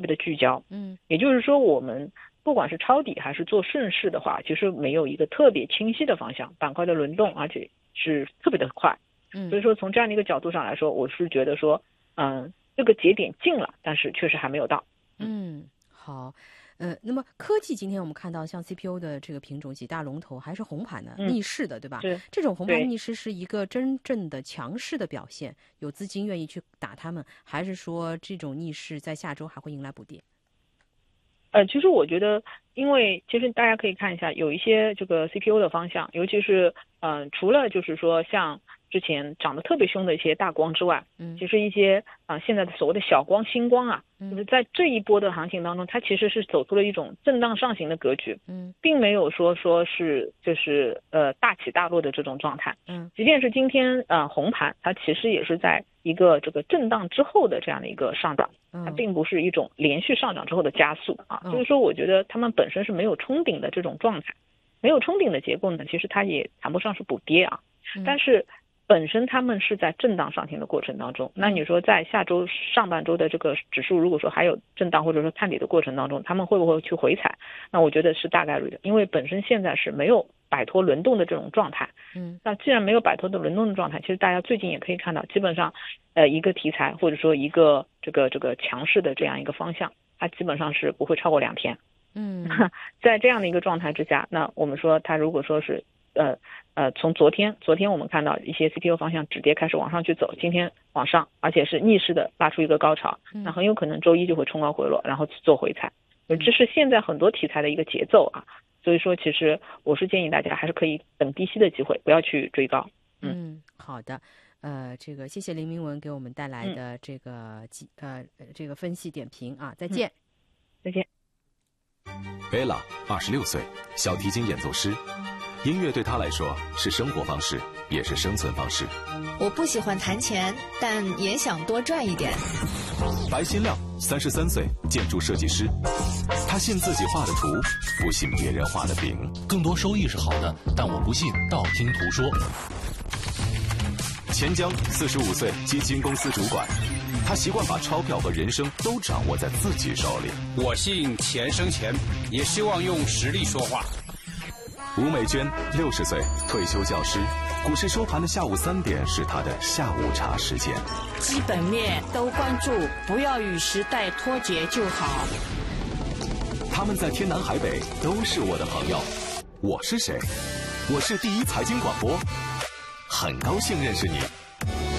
的聚焦。也就是说我们不管是抄底还是做顺势的话，其实没有一个特别清晰的方向，板块的轮动而且是特别的快。所以说从这样的一个角度上来说，我是觉得说这个节点近了，但是确实还没有到。 好。那么科技今天我们看到像 CPU 的这个品种几大龙头还是红盘的，逆势的，对吧？这种红盘逆势是一个真正的强势的表现，有资金愿意去打他们，还是说这种逆势在下周还会迎来补跌？ 其实我觉得，因为其实大家可以看一下，有一些这个 CPU 的方向，尤其是除了就是说像之前涨得特别凶的一些大光之外，其实一些现在的所谓的小光、星光啊，就是在这一波的行情当中，它其实是走出了一种震荡上行的格局，并没有说是就是大起大落的这种状态。即便是今天红盘，它其实也是在一个这个震荡之后的这样的一个上涨，它并不是一种连续上涨之后的加速啊。所以说我觉得他们本身是没有冲顶的这种状态，没有冲顶的结构呢，其实它也谈不上是补跌啊，但是本身他们是在震荡上行的过程当中，那你说在下周上半周的这个指数如果说还有震荡或者说探底的过程当中，他们会不会去回踩？那我觉得是大概率的，因为本身现在是没有摆脱轮动的这种状态。那既然没有摆脱的轮动的状态，其实大家最近也可以看到，基本上一个题材或者说一个这个强势的这样一个方向，它基本上是不会超过2天。在这样的一个状态之下，那我们说它如果说是从昨天我们看到一些 CPU 方向止跌开始往上去走，今天往上，而且是逆势的拉出一个高潮，那很有可能周一就会冲高回落，然后做回踩。这是现在很多题材的一个节奏啊，所以说其实我是建议大家还是可以等低吸的机会，不要去追高。 好的。这个谢谢林明文给我们带来的这个这个分析点评啊，再见。 再见。 Bella 26岁，小提琴演奏师。音乐对她来说是生活方式，也是生存方式。 我不喜欢弹钱，但也想多赚一点。 白新亮33岁，建筑设计师。他信自己画的图，不信别人画的饼。 更多收益是好的，但我不信道听途说。 钱江45岁，基金公司主管。他习惯把钞票和人生都掌握在自己手里。 我信钱生钱，也希望用实力说话。 吴美娟60岁，退休教师。股市收盘的下午3点是他的下午茶时间。 基本面都关注，不要与时代脱节就好。 他们在天南海北都是我的朋友。我是谁？我是第一财经广播，很高兴认识你。